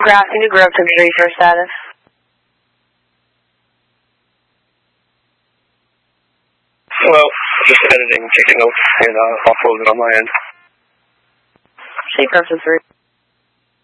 Grassy, New Grove, temperature resource status. Well, just editing, taking notes, and I'll upload it on my end. Shape reference 3.